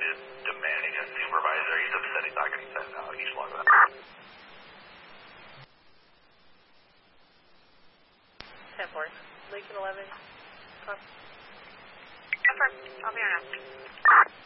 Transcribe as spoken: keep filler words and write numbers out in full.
is demanding a supervisor. He's upset he's not getting sent out. He's log that. ten four. Lincoln eleven. Confirm. I'll be here now.